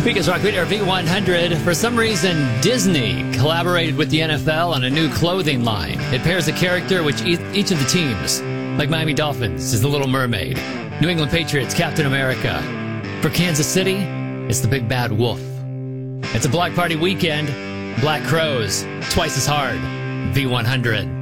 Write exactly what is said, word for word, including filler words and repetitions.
Weekend's Rock Radio V one hundred. For some reason, Disney collaborated with the N F L on a new clothing line. It pairs a character which each of the teams, like Miami Dolphins, is the Little Mermaid. New England Patriots, Captain America. For Kansas City, it's the Big Bad Wolf. It's a Block Party weekend. Black Crows, twice as hard. V one hundred.